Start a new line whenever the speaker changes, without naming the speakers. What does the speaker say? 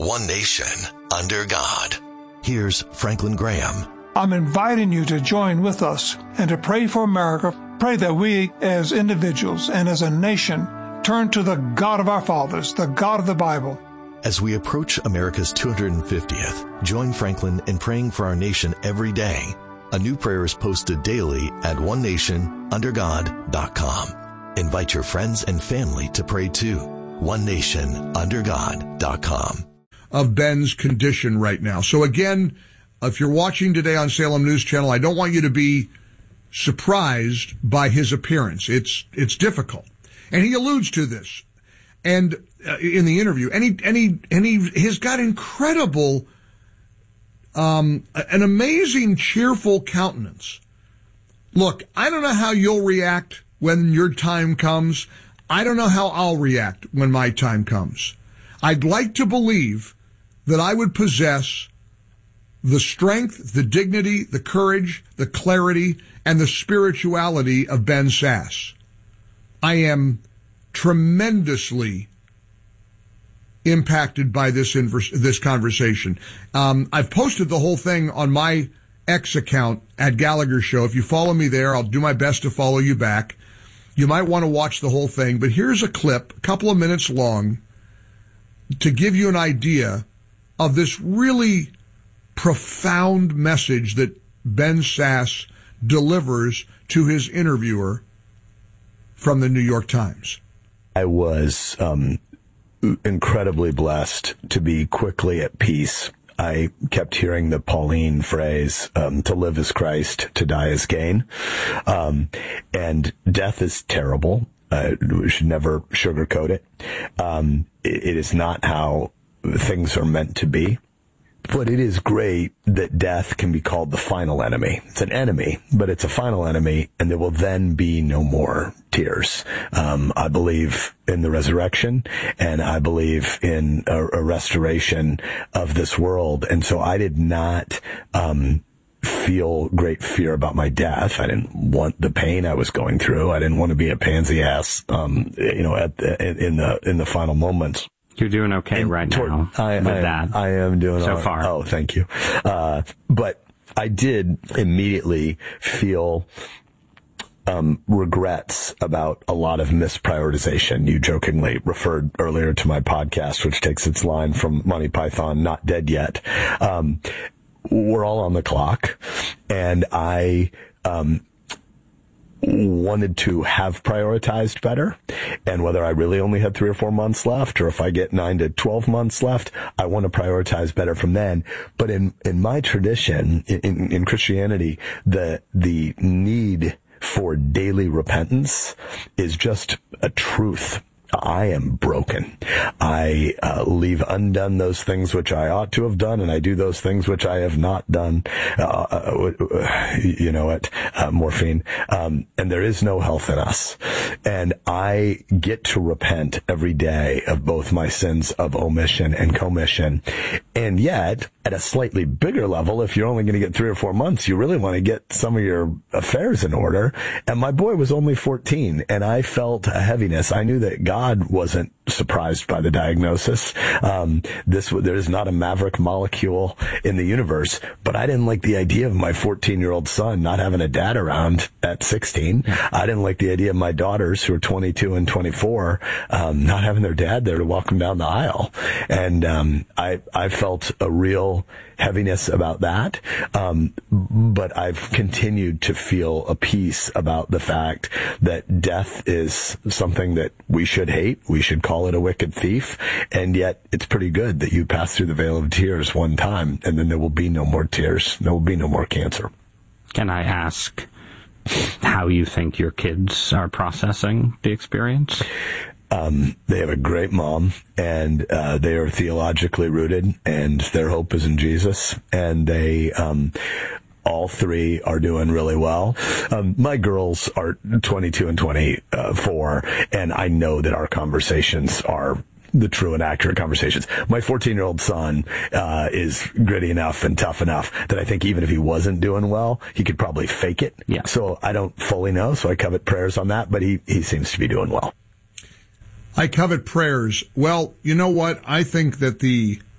one nation, under God. Here's Franklin Graham.
I'm inviting you to join with us and to pray for America. Pray that we as individuals and as a nation turn to the God of our fathers, the God of the Bible.
As we approach America's 250th, join Franklin in praying for our nation every day. A new prayer is posted daily at onenationundergod.com. Invite your friends and family to pray too. onenationundergod.com.
Of Ben's condition right now. So again, if you're watching today on Salem News Channel, I don't want you to be surprised by his appearance. It's difficult. And he alludes to this. And in the interview, he's got incredible, an amazing, cheerful countenance. Look, I don't know how you'll react when your time comes. I don't know how I'll react when my time comes. I'd like to believe that I would possess the strength, the dignity, the courage, the clarity, and the spirituality of Ben Sasse. I am tremendously impacted by this conversation. I've posted the whole thing on my X account at Gallagher Show. If you follow me there, I'll do my best to follow you back. You might want to watch the whole thing, but here's a clip, a couple of minutes long, to give you an idea of this really profound message that Ben Sasse delivers to his interviewer from the New York Times.
I was incredibly blessed to be quickly at peace. I kept hearing the Pauline phrase, to live is Christ, to die is gain. And death is terrible. We should never sugarcoat it. It is not how things are meant to be. But it is great that death can be called the final enemy. It's an enemy, but it's a final enemy, and there will then be no more tears. I believe in the resurrection, and I believe in a restoration of this world. And so I did not feel great fear about my death. I didn't want the pain I was going through. I didn't want to be a pansy ass, in the final moments.
You're doing okay right now with that.
I am doing
so far.
Oh, thank you. But I did immediately feel regrets about a lot of misprioritization. You jokingly referred earlier to my podcast, which takes its line from Monty Python, Not Dead Yet. We're all on the clock, and I wanted to have prioritized better. And whether I really only had 3 or 4 months left, or if I get 9 to 12 months left, I want to prioritize better from then. But in my tradition, in Christianity, the need for daily repentance is just a truth. I am broken. I leave undone those things which I ought to have done, and I do those things which I have not done. Morphine. And there is no health in us. And I get to repent every day of both my sins of omission and commission. And yet, at a slightly bigger level, if you're only going to get 3 or 4 months, you really want to get some of your affairs in order. And my boy was only 14, and I felt a heaviness. I knew that God wasn't surprised by the diagnosis. There is not a maverick molecule in the universe, but I didn't like the idea of my 14-year-old son not having a dad around at 16. I didn't like the idea of my daughters, who are 22 and 24, not having their dad there to walk them down the aisle. And I felt a real heaviness about that. But I've continued to feel a peace about the fact that death is something that we should hate. We should call it a wicked thief. And yet it's pretty good that you pass through the veil of tears one time, and then there will be no more tears. There will be no more cancer.
Can I ask how you think your kids are processing the experience?
They have a great mom, and they are theologically rooted, and their hope is in Jesus, and they all 3 are doing really well. My girls are 22 and 24, and I know that our conversations are the true and accurate conversations. My 14-year-old son is gritty enough and tough enough that I think even if he wasn't doing well, he could probably fake it.
Yeah.
So I don't fully know, so I covet prayers on that, but he seems to be doing well.
I covet prayers. Well, you know what? I think that the